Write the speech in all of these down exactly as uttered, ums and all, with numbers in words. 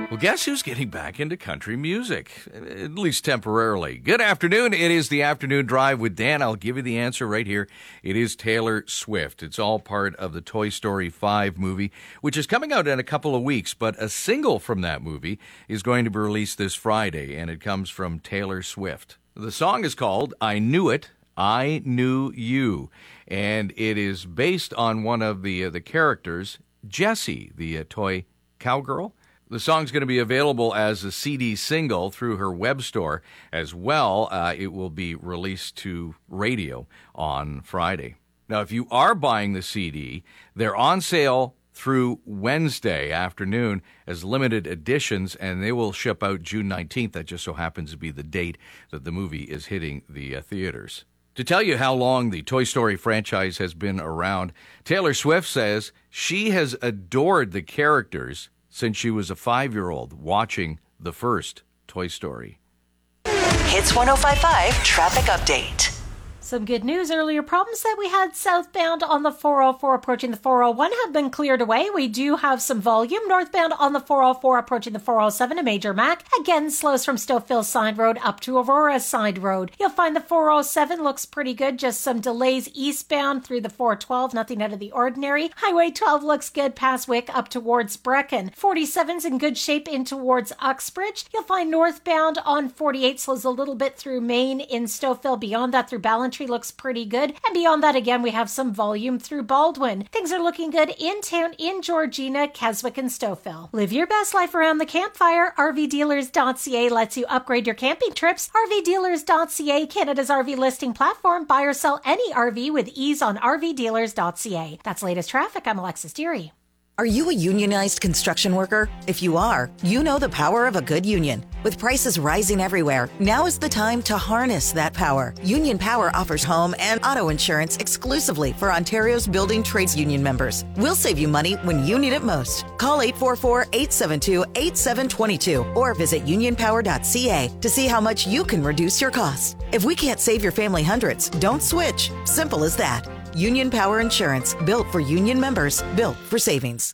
Well, guess who's getting back into country music, at least temporarily? Good afternoon. It is the Afternoon Drive with Dan. I'll give you the answer right here. It is Taylor Swift. It's all part of the Toy Story five movie, which is coming out in a couple of weeks, but a single from that movie is going to be released this Friday, and it comes from Taylor Swift. The song is called I Knew It, I Knew You, and it is based on one of the, uh, the characters, Jessie, the uh, toy cowgirl. The song's going to be available as a C D single through her web store as well. Uh, it will be released to radio on Friday. Now, if you are buying the C D, they're on sale through Wednesday afternoon as limited editions, and they will ship out June nineteenth. That just so happens to be the date that the movie is hitting the uh, theaters. To tell you how long the Toy Story franchise has been around, Taylor Swift says she has adored the characters since she was a five-year-old watching the first Toy Story. Hits one oh five point five Traffic Update. Some good news. Earlier problems that we had southbound on the four oh four approaching the four oh one have been cleared away. We do have some volume. Northbound on the four oh four approaching the four oh seven, a major Mac. Again, slows from Stouffville Side Road up to Aurora Side Road. You'll find the four oh seven looks pretty good. Just some delays eastbound through the four twelve. Nothing out of the ordinary. Highway twelve looks good past Wick up towards Brecken. forty-seven's in good shape in towards Uxbridge. You'll find northbound on forty-eight slows a little bit through Maine in Stouffville. Beyond that through Ballantrae looks pretty good. And beyond that, again, we have some volume through Baldwin. Things are looking good in town in Georgina, Keswick, and Stouffville. Live your best life around the campfire. R V dealers dot C A lets you upgrade your camping trips. R V dealers dot C A, Canada's R V listing platform. Buy or sell any R V with ease on R V dealers dot C A. That's latest traffic. I'm Alexis Deary. Are you a unionized construction worker? If you are, you know the power of a good union. With prices rising everywhere, now is the time to harness that power. Union Power offers home and auto insurance exclusively for Ontario's building trades union members. We'll save you money when you need it most. Call eight four four, eight seven two, eight seven two two or visit union power dot C A to see how much you can reduce your costs. If we can't save your family hundreds, don't switch. Simple as that. Union Power Insurance, built for union members, built for savings.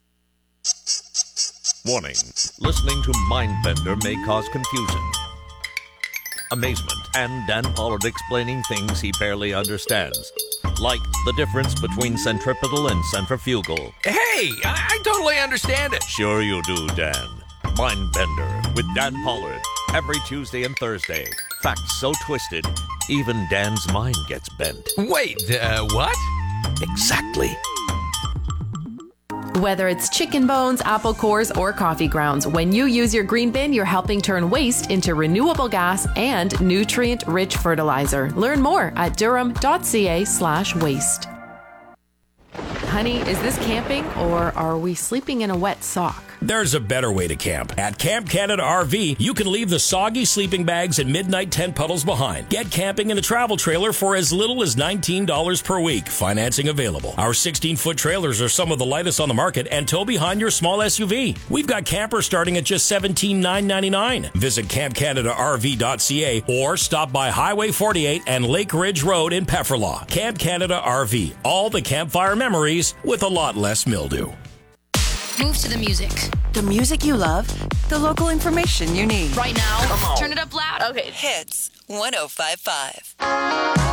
Warning, listening to Mindbender may cause confusion, amazement, and Dan Pollard explaining things he barely understands, like the difference between centripetal and centrifugal. Hey, I, I totally understand it. Sure you do, Dan. Mindbender with Dan Pollard, every Tuesday and Thursday. Facts so twisted, even Dan's mind gets bent. Wait, uh, what? Exactly. Whether it's chicken bones, apple cores, or coffee grounds, when you use your green bin, you're helping turn waste into renewable gas and nutrient-rich fertilizer. Learn more at durham dot C A slash waste. Honey, is this camping or are we sleeping in a wet sock? There's a better way to camp. At Camp Canada R V, you can leave the soggy sleeping bags and midnight tent puddles behind. Get camping in a travel trailer for as little as nineteen dollars per week. Financing available. Our sixteen-foot trailers are some of the lightest on the market and tow behind your small S U V. We've got campers starting at just seventeen thousand nine hundred ninety-nine dollars. Visit camp canada R V dot C A or stop by Highway forty-eight and Lake Ridge Road in Pefferlaw. Camp Canada R V. All the campfire memories with a lot less mildew. Move to the music. The music you love, the local information you need. Right now, turn it up loud. Okay. Hits one oh five point five.